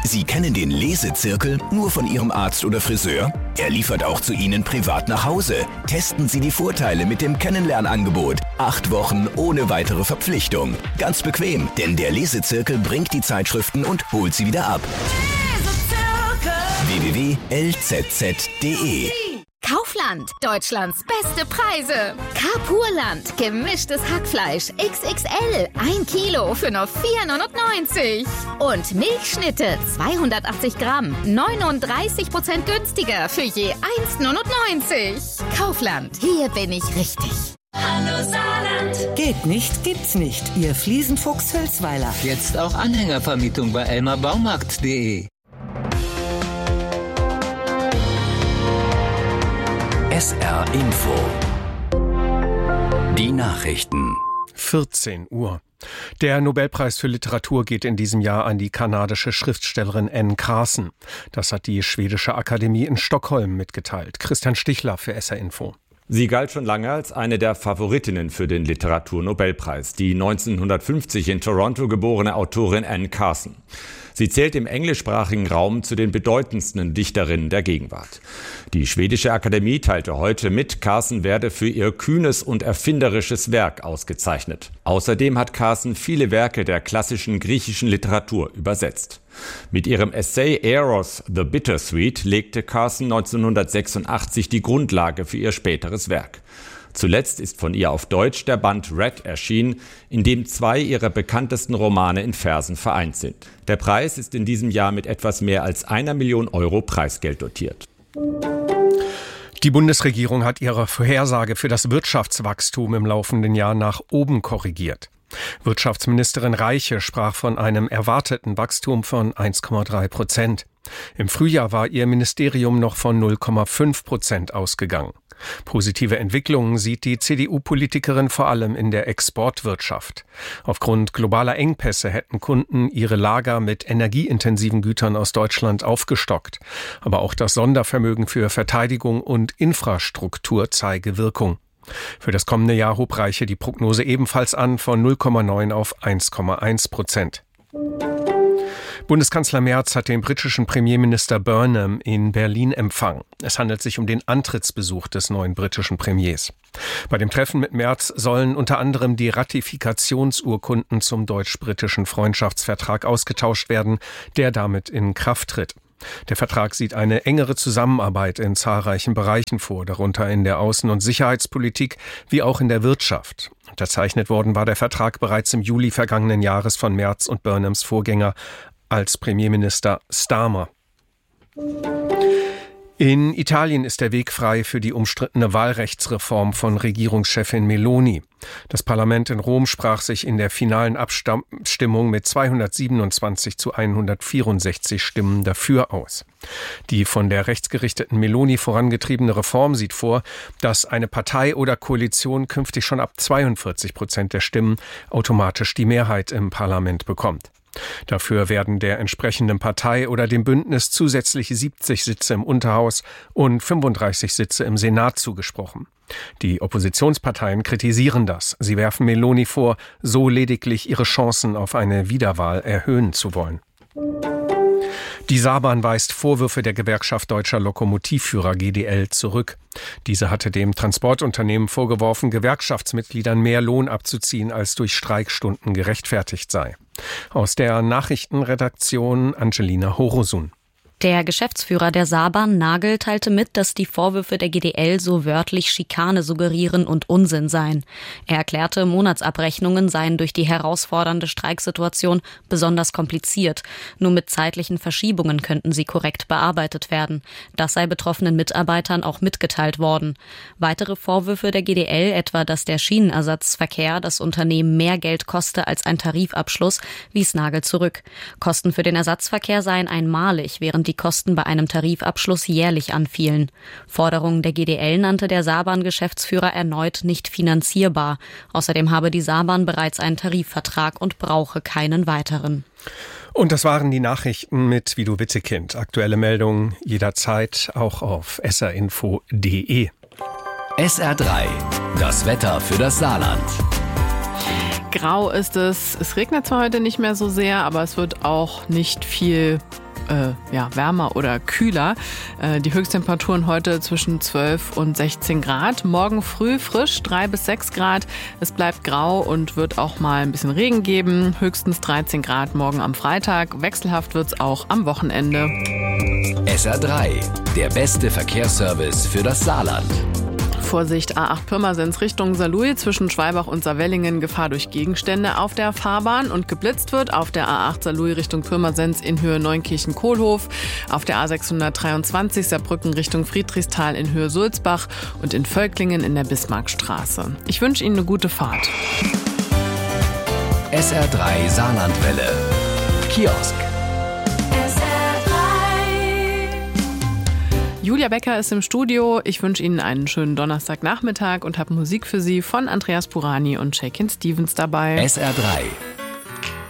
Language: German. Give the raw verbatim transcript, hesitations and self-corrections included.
Sie kennen den Lesezirkel nur von Ihrem Arzt oder Friseur? Er liefert auch zu Ihnen privat nach Hause. Testen Sie die Vorteile mit dem Kennenlernangebot. Acht Wochen ohne weitere Verpflichtung. Ganz bequem, denn der Lesezirkel bringt die Zeitschriften und holt sie wieder ab. w w w punkt l z z punkt d e Kaufland, Deutschlands beste Preise. Carpurland, gemischtes Hackfleisch X X L, ein Kilo für nur vier neunundneunzig. Und Milchschnitte, zweihundertachtzig Gramm, neununddreißig Prozent günstiger für je eins neunundneunzig. Kaufland, hier bin ich richtig. Hallo Saarland. Geht nicht, gibt's nicht. Ihr Fliesenfuchs Hölzweiler. Jetzt auch Anhängervermietung bei elmar baumarkt punkt de. S R Info. Die Nachrichten. vierzehn Uhr. Der Nobelpreis für Literatur geht in diesem Jahr an die kanadische Schriftstellerin Anne Carson. Das hat die Schwedische Akademie in Stockholm mitgeteilt. Christian Stichler für S R Info. Sie galt schon lange als eine der Favoritinnen für den Literaturnobelpreis, die neunzehnhundertfünfzig in Toronto geborene Autorin Anne Carson. Sie zählt im englischsprachigen Raum zu den bedeutendsten Dichterinnen der Gegenwart. Die Schwedische Akademie teilte heute mit, Carson werde für ihr kühnes und erfinderisches Werk ausgezeichnet. Außerdem hat Carson viele Werke der klassischen griechischen Literatur übersetzt. Mit ihrem Essay Eros, The Bittersweet legte Carson neunzehnhundertsechsundachtzig die Grundlage für ihr späteres Werk. Zuletzt ist von ihr auf Deutsch der Band Red erschienen, in dem zwei ihrer bekanntesten Romane in Versen vereint sind. Der Preis ist in diesem Jahr mit etwas mehr als einer Million Euro Preisgeld dotiert. Die Bundesregierung hat ihre Vorhersage für das Wirtschaftswachstum im laufenden Jahr nach oben korrigiert. Wirtschaftsministerin Reiche sprach von einem erwarteten Wachstum von eins Komma drei Prozent. Im Frühjahr war ihr Ministerium noch von null Komma fünf Prozent ausgegangen. Positive Entwicklungen sieht die C D U-Politikerin vor allem in der Exportwirtschaft. Aufgrund globaler Engpässe hätten Kunden ihre Lager mit energieintensiven Gütern aus Deutschland aufgestockt. Aber auch das Sondervermögen für Verteidigung und Infrastruktur zeige Wirkung. Für das kommende Jahr hob Reiche die Prognose ebenfalls an von null Komma neun auf eins Komma eins Prozent. Bundeskanzler Merz hat den britischen Premierminister Burnham in Berlin empfangen. Es handelt sich um den Antrittsbesuch des neuen britischen Premiers. Bei dem Treffen mit Merz sollen unter anderem die Ratifikationsurkunden zum deutsch-britischen Freundschaftsvertrag ausgetauscht werden, der damit in Kraft tritt. Der Vertrag sieht eine engere Zusammenarbeit in zahlreichen Bereichen vor, darunter in der Außen- und Sicherheitspolitik wie auch in der Wirtschaft. Unterzeichnet worden war der Vertrag bereits im Juli vergangenen Jahres von Merz und Burnhams Vorgänger als Premierminister Starmer. In Italien ist der Weg frei für die umstrittene Wahlrechtsreform von Regierungschefin Meloni. Das Parlament in Rom sprach sich in der finalen Abstimmung mit zweihundertsiebenundzwanzig zu hundertvierundsechzig Stimmen dafür aus. Die von der rechtsgerichteten Meloni vorangetriebene Reform sieht vor, dass eine Partei oder Koalition künftig schon ab zweiundvierzig Prozent der Stimmen automatisch die Mehrheit im Parlament bekommt. Dafür werden der entsprechenden Partei oder dem Bündnis zusätzlich siebzig Sitze im Unterhaus und fünfunddreißig Sitze im Senat zugesprochen. Die Oppositionsparteien kritisieren das. Sie werfen Meloni vor, so lediglich ihre Chancen auf eine Wiederwahl erhöhen zu wollen. Die Saarbahn weist Vorwürfe der Gewerkschaft Deutscher Lokomotivführer G D L zurück. Diese hatte dem Transportunternehmen vorgeworfen, Gewerkschaftsmitgliedern mehr Lohn abzuziehen, als durch Streikstunden gerechtfertigt sei. Aus der Nachrichtenredaktion Angelina Horosun. Der Geschäftsführer der Saarbahn, Nagel, teilte mit, dass die Vorwürfe der G D L so wörtlich Schikane suggerieren und Unsinn seien. Er erklärte, Monatsabrechnungen seien durch die herausfordernde Streiksituation besonders kompliziert. Nur mit zeitlichen Verschiebungen könnten sie korrekt bearbeitet werden. Das sei betroffenen Mitarbeitern auch mitgeteilt worden. Weitere Vorwürfe der G D L, etwa dass der Schienenersatzverkehr das Unternehmen mehr Geld koste als ein Tarifabschluss, wies Nagel zurück. Kosten für den Ersatzverkehr seien einmalig, während die die Kosten bei einem Tarifabschluss jährlich anfielen. Forderungen der G D L nannte der Saarbahn-Geschäftsführer erneut nicht finanzierbar. Außerdem habe die Saarbahn bereits einen Tarifvertrag und brauche keinen weiteren. Und das waren die Nachrichten mit Vido Wittekind. Aktuelle Meldungen jederzeit auch auf s r info punkt d e. S R drei, das Wetter für das Saarland. Grau ist es. Es regnet zwar heute nicht mehr so sehr, aber es wird auch nicht viel äh, ja, wärmer oder kühler. Äh, die Höchsttemperaturen heute zwischen zwölf und sechzehn Grad. Morgen früh frisch, drei bis sechs Grad. Es bleibt grau und wird auch mal ein bisschen Regen geben. Höchstens dreizehn Grad morgen am Freitag. Wechselhaft wird's auch am Wochenende. S R drei, der beste Verkehrsservice für das Saarland. Vorsicht, A acht Pirmasens Richtung Saarlouis zwischen Schwalbach und Saarwellingen, Gefahr durch Gegenstände auf der Fahrbahn und geblitzt wird auf der A acht Saarlouis Richtung Pirmasens in Höhe Neunkirchen-Kohlhof, auf der A sechshundertdreiundzwanzig Saarbrücken Richtung Friedrichsthal in Höhe Sulzbach und in Völklingen in der Bismarckstraße. Ich wünsche Ihnen eine gute Fahrt. S R drei Saarlandwelle. Kiosk. Julia Becker ist im Studio. Ich wünsche Ihnen einen schönen Donnerstagnachmittag und habe Musik für Sie von Andreas Burani und Shakin' Stevens dabei. S R drei